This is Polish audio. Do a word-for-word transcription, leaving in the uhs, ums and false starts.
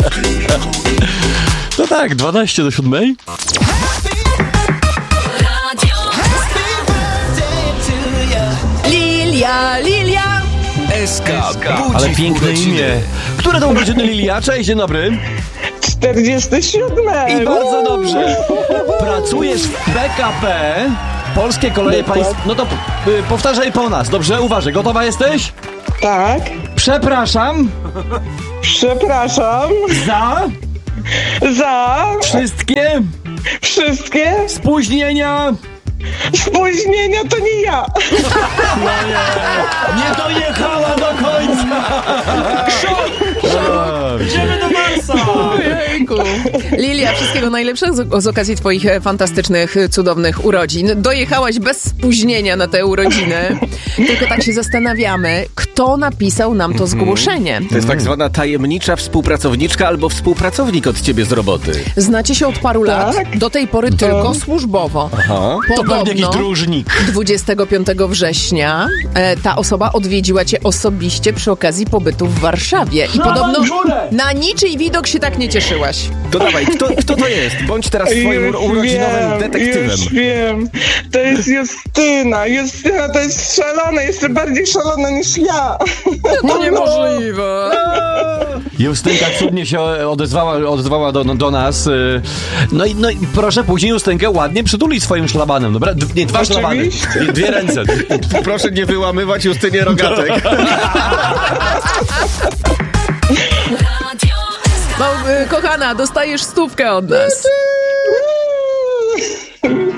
No tak, dwanaście do siódmej. Lilia, Lilia. S K budzi Ale w piękne półgodziny. imię. Które to urodziny Lilia? Cześć, dzień dobry. czterdzieste siódme. I bardzo dobrze. Pracujesz w P K P, Polskie Koleje Państwowe. No to y, powtarzaj po nas, dobrze? Uważaj, gotowa jesteś? Tak. Przepraszam Przepraszam za za wszystkie wszystkie spóźnienia. spóźnienia, to nie ja. Nie dojechała do końca. Idziemy do Marsa. Ojejku. Lilia, wszystkiego najlepszego z, z okazji twoich e, fantastycznych, e, cudownych urodzin. Dojechałaś bez spóźnienia na te urodziny. Tylko tak się zastanawiamy, kto napisał nam to zgłoszenie. To jest tak zwana tajemnicza współpracowniczka albo współpracownik od ciebie z roboty. Znacie się od paru lat, Tak. do tej pory tylko służbowo. Aha. To pewnie jakiś Podobno dróżnik. dwudziestego piątego września e, ta osoba odwiedziła cię osobiście przy okazji pobytu w Warszawie. I podobno górę! na niczym widok się tak nie cieszyłaś. To dawaj, kto, kto to jest? Bądź teraz swoim Już urodzinowym wiem, detektywem. Już wiem. To jest Justyna. Justyna to jest szalona, jeszcze bardziej szalona niż ja. To niemożliwe. Justynka cudnie się odezwała, odezwała do, do nas. y, No i, no i proszę później Justynkę ładnie przytulić swoim szlabanem, dobra? D- nie, dwa szlabany. Oczywiście. Dwie, dwie ręce. Proszę nie wyłamywać Justynie rogatek. No, y, kochana, dostajesz stówkę od nas.